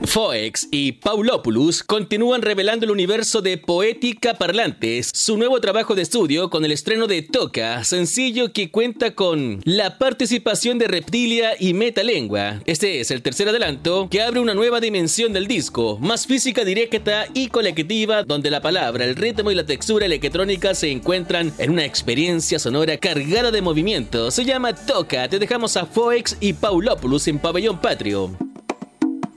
Foex y Paulopoulos continúan revelando el universo de Poética Parlantes, su nuevo trabajo de estudio con el estreno de Toca, sencillo que cuenta con la participación de Reptilia y Metalengua. Este es el tercer adelanto que abre una nueva dimensión del disco, más física, directa y colectiva, donde la palabra, el ritmo y la textura electrónica se encuentran en una experiencia sonora cargada de movimiento. Se llama Toca. Te dejamos a Foex y Paulopoulos en Pabellón Patrio.